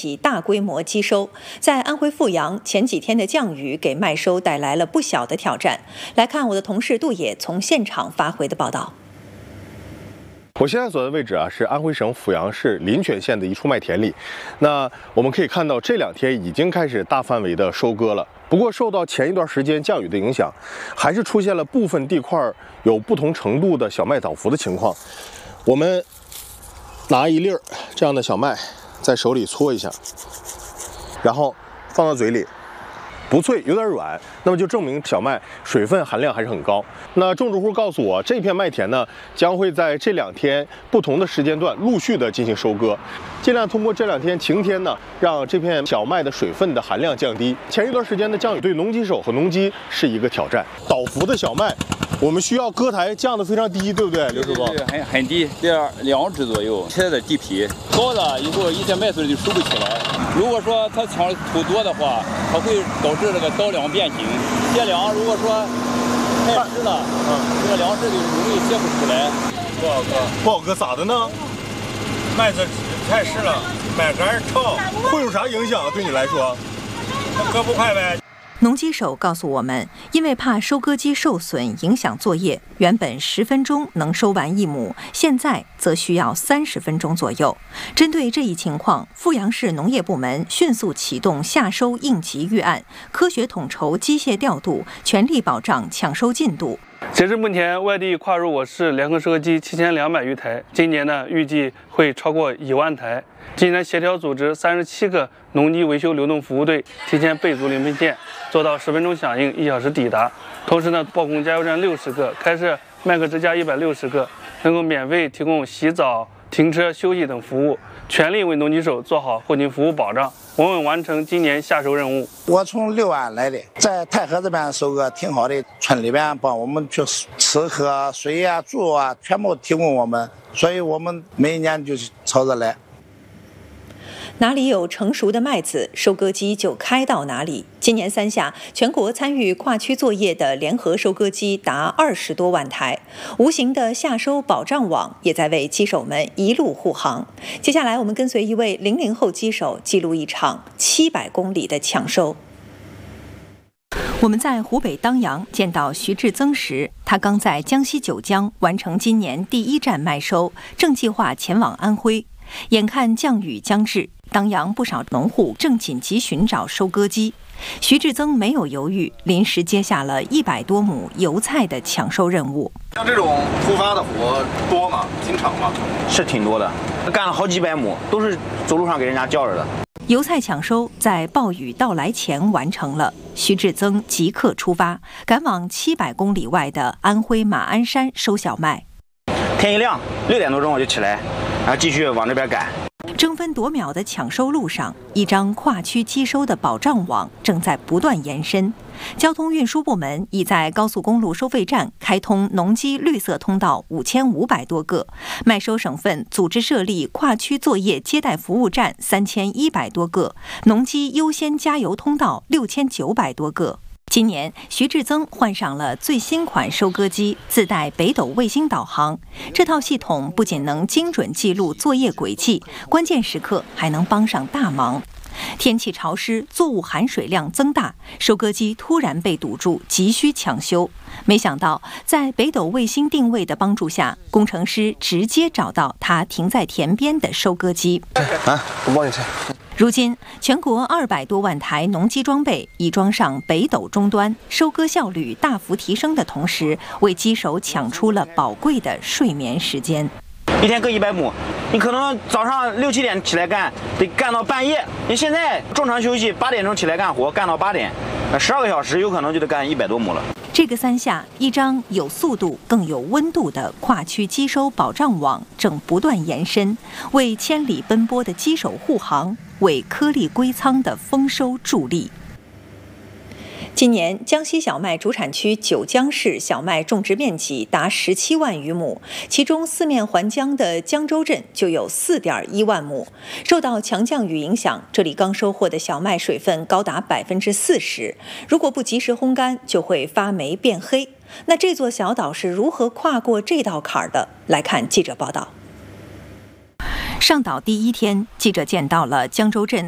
起大规模积收。在安徽阜阳，前几天的降雨给麦收带来了不小的挑战。来看我的同事杜野从现场发回的报道。 我现在所在的位置是安徽省阜阳市临泉县的一处麦田里。那我们可以看到，这2天已经开始大范围的收割了。不过，受到前一段时间降雨的影响，还是出现了部分地块有不同程度的小麦倒伏的情况。我们拿一粒这样的小麦，在手里搓一下，然后放到嘴里。不脆，有点软，那么就证明小麦水分含量还是很高。那种植户告诉我，这片麦田呢将会在这2天不同的时间段陆续的进行收割，尽量通过这2天晴天呢，让这片小麦的水分的含量降低。前一段时间的降雨对农机手和农机是一个挑战。倒伏的小麦，我们需要割台降得非常低，对不对，刘师傅？ 对，很低，2指左右。现在的地皮高了以后，一些麦穗就收不起来。如果说它抢土多的话，它会导致这个稻粱变形。接粮如果说太湿了，这个粮食就容易结不出来。 不好割，不好割，咋的呢？ 麦子太湿了，麦秆臭， 会有啥影响啊？对你来说？ 割不快呗。 农机手告诉我们，因为怕收割机受损影响作业，原本10分钟能收完1亩，现在则需要30分钟左右。针对这一情况，阜阳市农业部门迅速启动夏收应急预案，科学统筹机械调度，全力保障抢收进度。 截至目前，外地跨入我市联合收割机7200余台，今年呢预计会超过1万台。今年协调组织37个农机维修流动服务队，提前备足零配件，做到10分钟响应，1小时抵达。同时呢，报控加油站60个，开设麦克支架160个，能够免费提供洗澡、停车、休息等服务，全力为农机手做好后勤服务保障，稳稳完成今年夏收任务。 我从六安来的，在太河这边收割挺好的，村里边帮我们去吃喝水啊、住啊，全部提供我们，所以我们每年就朝着来。 哪里有成熟的麦子，收割机就开到哪里。今年3夏，全国参与跨区作业的联合收割机达20多万台，无形的夏收保障网也在为机手们一路护航。接下来，我们跟随一位00后机手，记录一场700公里的抢收。我们在湖北当阳见到徐志增时，他刚在江西九江完成今年第1站麦收，正计划前往安徽。眼看降雨将至，当阳不少农户正紧急寻找收割机。徐志增没有犹豫，临时接下了100多亩油菜的抢收任务。 像这种突发的活多吗？经常吗？ 是挺多的，干了好几百亩，都是走路上给人家叫着的。 油菜抢收在暴雨到来前完成了，徐志增即刻出发，赶往700公里外的安徽马鞍山收小麦。 天一亮，6点多钟我就起来，然后继续往这边赶。 争分夺秒的抢收路上，一张跨区机收的保障网正在不断延伸。交通运输部门已在高速公路收费站开通农机绿色通道5500多个，麦收省份组织设立跨区作业接待服务站3100多个，农机优先加油通道6900多个。今年，徐志增换上了最新款收割机，自带北斗卫星导航。这套系统不仅能精准记录作业轨迹，关键时刻还能帮上大忙。天气潮湿，作物含水量增大，收割机突然被堵住，急需抢修。没想到，在北斗卫星定位的帮助下，工程师直接找到它停在田边的收割机。 我帮你拆。 如今，全国200多万台农机装备已装上北斗终端，收割效率大幅提升的同时，为机手抢出了宝贵的睡眠时间。 一天割100亩，你可能早上6、7点起来干，得干到半夜。你现在正常休息8点钟起来干活，干到8点，12个小时有可能就得干100多亩了。 这个3夏，一张有速度更有温度的跨区机收保障网正不断延伸，为千里奔波的机手护航，为颗粒归仓的丰收助力。今年江西小麦主产区九江市小麦种植面积达17万余亩，其中四面环江的江州镇就有4.1万亩。受到强降雨影响，这里刚收获的小麦水分高达40%，如果不及时烘干，就会发霉变黑。那这座小岛是如何跨过这道坎儿的？来看记者报道。上岛第1天，记者见到了江州镇